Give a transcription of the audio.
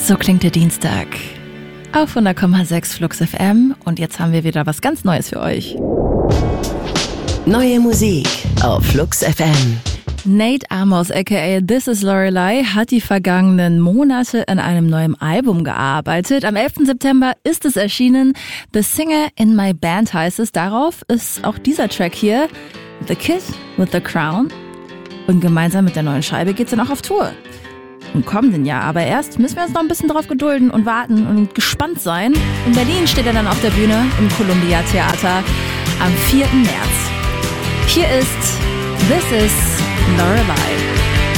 So klingt der Dienstag auf 100,6 Flux FM und jetzt haben wir wieder was ganz Neues für euch. Neue Musik auf Flux FM. Nate Amos aka This Is Lorelei hat die vergangenen Monate an einem neuen Album gearbeitet. Am 11. September ist es erschienen. The Singer in My Band heißt es. Darauf ist auch dieser Track hier, The Kid with the Crown. Und gemeinsam mit der neuen Scheibe geht's dann auch auf Tour. Im kommenden Jahr. Aber erst müssen wir uns noch ein bisschen drauf gedulden und warten und gespannt sein. In Berlin steht er dann auf der Bühne im Columbia Theater am 4. März. Hier ist This Is Lorelei.